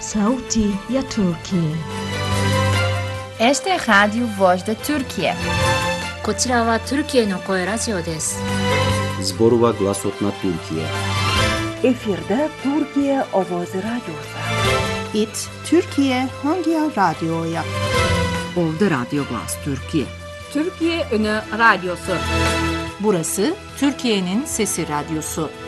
Sauti ya Turkiye. Este é Rádio Voz da Turquia. こちらはトルキエの声ラジオです。 Zborova Glasotna Türkiye. Efirde Türkiye Ovozi Radyosu. İt Türkiye Hangi Radyo'ya? Ovda Radyo Glas Türkiye. Türkiye Ünü Radyosu. Burası Türkiye'nin Sesi Radyosu.